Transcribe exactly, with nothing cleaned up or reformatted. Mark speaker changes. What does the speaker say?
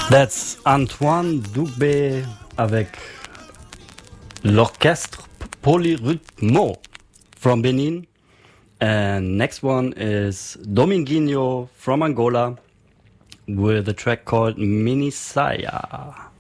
Speaker 1: That's Antoine Dubé avec l'Orchestre Polyrythmo from Benin. And next one is Dominguinho from Angola with a track called Minisaya.